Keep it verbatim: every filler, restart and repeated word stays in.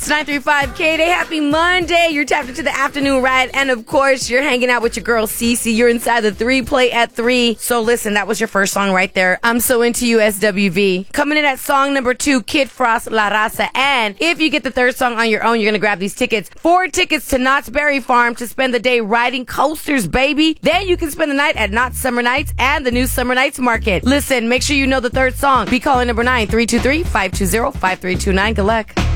nine three five K Day. Happy Monday. You're tapped into the afternoon ride. And of course, you're hanging out with your girl, Cece. You're inside the three play at three. So listen, that was your first song right there. I'm So Into You, S W V. Coming in at song number two, Kid Frost, La Raza. And if you get the third song on your own, you're going to grab these tickets. Four tickets to Knott's Berry Farm to spend the day riding coasters, baby. Then you can spend the night at Knott's Summer Nights and the new Summer Nights Market. Listen, make sure you know the third song. Be calling number nine three two three, five two zero, five three two nine. Good luck.